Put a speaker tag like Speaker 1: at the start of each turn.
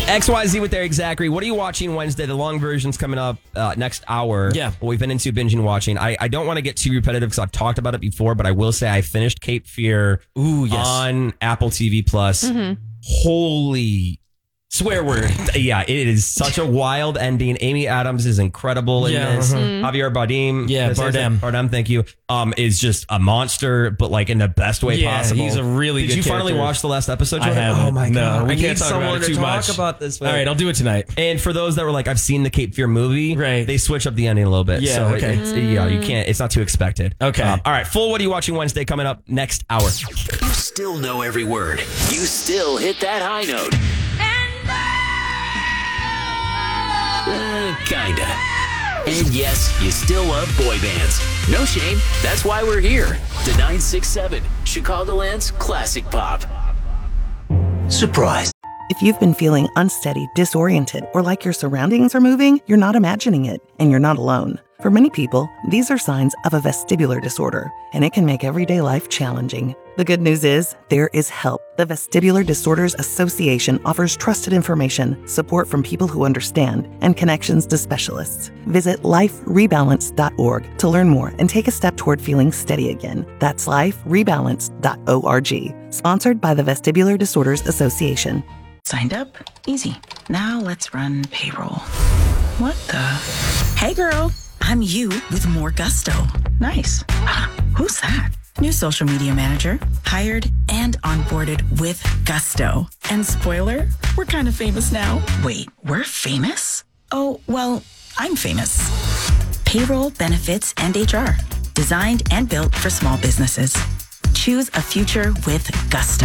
Speaker 1: XYZ with Eric Zachary. What are you watching Wednesday? The long version's coming up next hour.
Speaker 2: Yeah.
Speaker 1: What we've been into binging watching. I don't want to get too repetitive because I've talked about it before, but I will say I finished Cape Fear on Apple TV Plus.
Speaker 3: Mm-hmm.
Speaker 1: Holy
Speaker 2: Swear word.
Speaker 1: yeah, it is such a wild ending. Amy Adams is incredible in this. Javier Bardem. Bardem, thank you. Is just a monster, but like in the best way possible.
Speaker 2: He's a really good
Speaker 1: Did you finally
Speaker 2: character.
Speaker 1: watch the last episode?
Speaker 2: I haven't.
Speaker 1: Oh my God.
Speaker 2: I
Speaker 1: We
Speaker 2: can't
Speaker 1: need
Speaker 2: talk about
Speaker 1: someone
Speaker 2: it too
Speaker 1: to
Speaker 2: much.
Speaker 1: talk about this.
Speaker 2: All right, I'll do it tonight.
Speaker 1: And for those that were like, I've seen the Cape Fear movie,
Speaker 2: right?
Speaker 1: They switch up the ending a little bit.
Speaker 2: Yeah,
Speaker 1: so
Speaker 2: okay.
Speaker 1: You can't, it's not too expected.
Speaker 2: Okay.
Speaker 1: All right, full What Are You Watching Wednesday coming up next hour.
Speaker 4: You still know every word. You still hit that high note. Kinda. And yes, you still love boy bands. No shame. That's why we're here. The 967, Chicagoland's classic pop.
Speaker 5: Surprise.
Speaker 6: If you've been feeling unsteady, disoriented, or like your surroundings are moving, you're not imagining it, and you're not alone. For many people, these are signs of a vestibular disorder, and it can make everyday life challenging. The good news is, there is help. The Vestibular Disorders Association offers trusted information, support from people who understand, and connections to specialists. Visit liferebalance.org to learn more and take a step toward feeling steady again. That's liferebalance.org. Sponsored by the Vestibular Disorders Association.
Speaker 7: Signed up? Easy. Now let's run payroll. What the? Hey girl, I'm you with more gusto. Nice. Who's that? New social media manager, hired and onboarded with gusto. And spoiler, we're kind of famous now. Wait, we're famous? Oh, well, I'm famous. Payroll, benefits, and HR. Designed and built for small businesses. Choose a future with gusto.